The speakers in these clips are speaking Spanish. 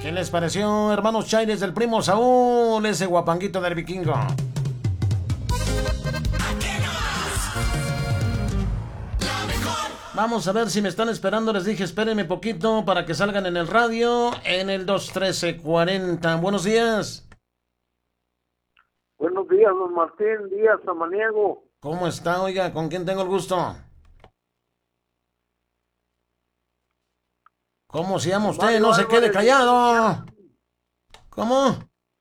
¿Qué les pareció, hermanos Chaires del primo Saúl, ese guapanguito del vikingo? Vamos a ver si me están esperando. Les dije, espérenme poquito para que salgan en el radio en el 213-40. Buenos días. Buenos días, don Martín Díaz Samaniego. ¿Cómo está, oiga? ¿Con quién tengo el gusto? ¿Cómo se llama usted? Mario No se quede Álvarez. callado. ¿Cómo?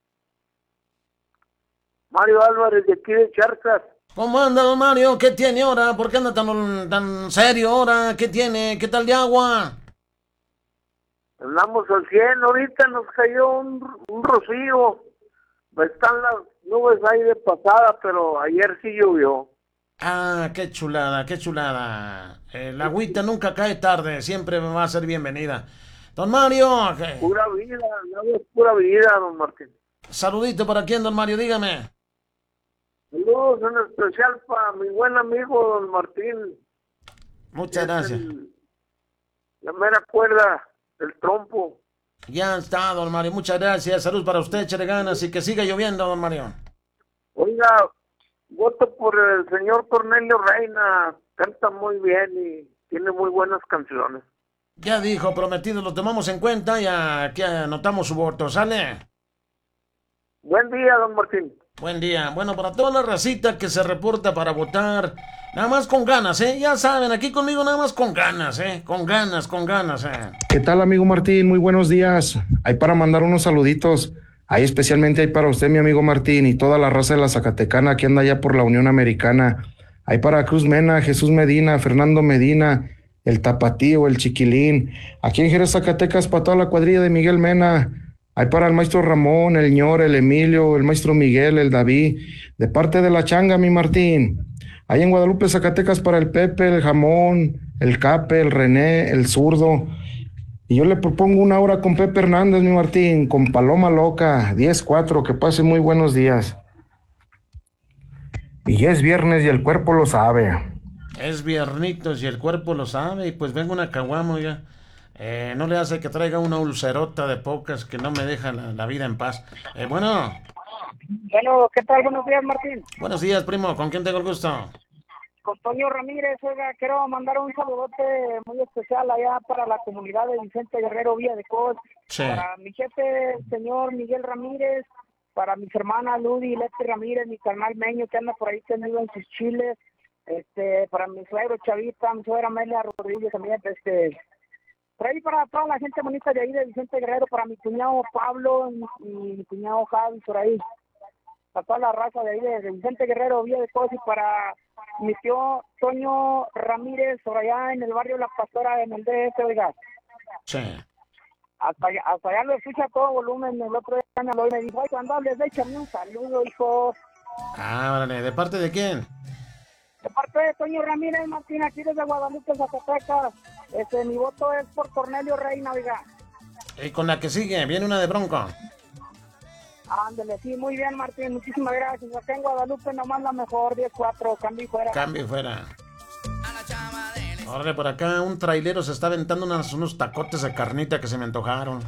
Mario Álvarez de aquí de Charcas. ¿Cómo anda, don Mario? ¿Qué tiene ahora? ¿Por qué anda tan serio ahora? ¿Qué tiene? ¿Qué tal de agua? Andamos al 100, ahorita nos cayó un rocío. Están las nubes ahí de pasada, pero ayer sí llovió. Ah, qué chulada, qué chulada. La agüita nunca cae tarde, siempre va a ser bienvenida. Don Mario, Pura vida, no es pura vida, don Martín. saludito para quién, don Mario, dígame. Saludos en especial para mi buen amigo don Martín. Muchas Es gracias. la mera cuerda, el trompo. Ya está, don Mario, muchas gracias. Salud para usted, échale ganas y que siga lloviendo, don Mario. Oiga, voto por el señor Cornelio Reina. Canta muy bien y tiene muy buenas canciones. Ya dijo, prometido, lo tomamos en cuenta y aquí anotamos su voto, ¿sale? Buen día, don Martín. Buen día. Bueno, para toda la racita que se reporta para votar, nada más con ganas, ¿eh? Ya saben, aquí conmigo nada más con ganas, ¿eh? Con ganas, ¿eh? ¿Qué tal, amigo Martín? Muy buenos días. Hay para mandar unos saluditos. Ahí especialmente hay para usted, mi amigo Martín, y toda la raza de la Zacatecana que anda allá por la Unión Americana. Hay para Cruz Mena, Jesús Medina, Fernando Medina, el Tapatío, el Chiquilín. Aquí en Jerez, Zacatecas, para toda la cuadrilla de Miguel Mena. Hay para el maestro Ramón, el ñor, el Emilio, el maestro Miguel, el David, de parte de la Changa, mi Martín. Hay en Guadalupe, Zacatecas, para el Pepe, el Jamón, el Cape, el René, el Zurdo. Y yo le propongo una hora con Pepe Hernández, mi Martín, con Paloma Loca, 10-4, que pase muy buenos días. Y ya es viernes y el cuerpo lo sabe. Es viernitos y el cuerpo lo sabe y pues vengo una caguama, ya. No le hace que traiga una ulcerota de pocas que no me deja la vida en paz. Bueno, ¿Qué tal? Buenos días, Martín. buenos días, primo. ¿Con quién tengo el gusto? Con Toño Ramírez, oiga, quiero mandar un saludote muy especial allá para la comunidad de Vicente Guerrero, Villa de Cos, Sí. para mi jefe, el señor Miguel Ramírez, para mis hermanas Ludy y Leti Ramírez, mi carnal Meño, que anda por ahí tendido en sus chiles, para mi suegro Chavita, mi suegra Amelia Rodríguez también, por ahí para toda la gente bonita de ahí de Vicente Guerrero, para mi cuñado Pablo y mi cuñado Javi, por ahí, para toda la raza de ahí de Vicente Guerrero, Villa de Cos, y para mi tío Toño Ramírez, por allá en el barrio La Pastora, en el DF, oiga. Sí. Hasta allá lo escucha a todo volumen. El otro día me habló y me dijo, ay, cuando hables, échame un saludo, hijo. Ah, órale, ¿de parte de quién? De parte de Toño Ramírez, Martín, aquí desde Guadalupe, Zacatecas. Mi voto es por Cornelio Reina, oiga. Y con la que sigue, viene una de Bronco. Ándale, sí, muy bien, Martín, muchísimas gracias. Acá en Guadalupe nomás la mejor, 10-4, cambio y fuera. Cambio y fuera. Órale, por acá un trailero se está aventando unos tacotes de carnita que se me antojaron.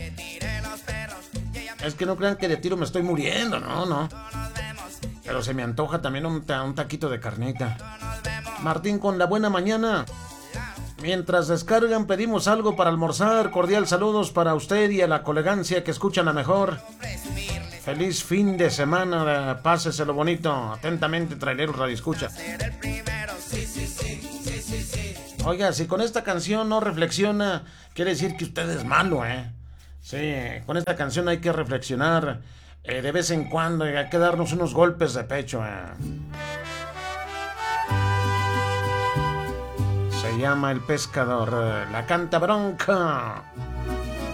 Es que no crean que de tiro me estoy muriendo, no. Pero se me antoja también un taquito de carnita. Martín, con la buena mañana. Mientras descargan, pedimos algo para almorzar. Cordial saludos para usted y a la colegancia que escuchan a mejor. Feliz fin de semana, páseselo bonito. Atentamente, trailero Radio Escucha. Oiga, si con esta canción no reflexiona, quiere decir que usted es malo, ¿eh? Sí, con esta canción hay que reflexionar de vez en cuando y hay que darnos unos golpes de pecho, Se llama El Pescador, la canta Bronca.